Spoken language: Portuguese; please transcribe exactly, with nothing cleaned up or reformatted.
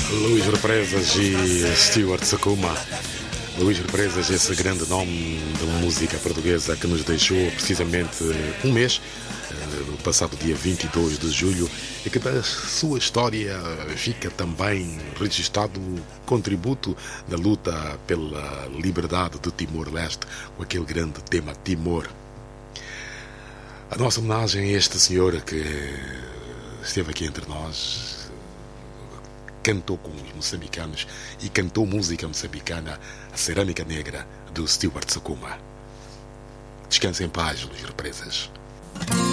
Luís Represas e Stuart Sakuma. Luís Represas, esse grande nome da música portuguesa que nos deixou precisamente um mês, no passado dia vinte e dois de julho, e que da sua história fica também registado o contributo da luta pela liberdade do Timor-Leste, com aquele grande tema Timor. A nossa homenagem a este senhor que esteve aqui entre nós, cantou com os moçambicanos e cantou música moçambicana, a Cerâmica Negra, do Stuart Sakuma. Descanse em paz, Luís Represas.